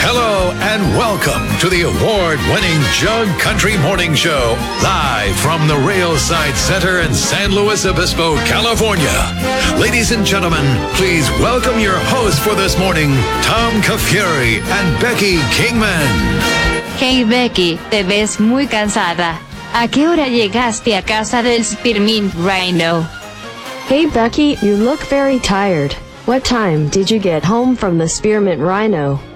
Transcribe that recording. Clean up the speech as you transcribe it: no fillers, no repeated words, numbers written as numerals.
Hello and welcome to the award-winning Jug Country Morning Show, live from the Railside Center in San Luis Obispo, California. Ladies and gentlemen, please welcome your hosts for this morning, Tom Kafuri and Becky Kingman. Hey Becky, te ves muy cansada. ¿A qué hora llegaste a casa del Spearmint Rhino? Hey Becky, you look very tired. What time did you get home from the Spearmint Rhino?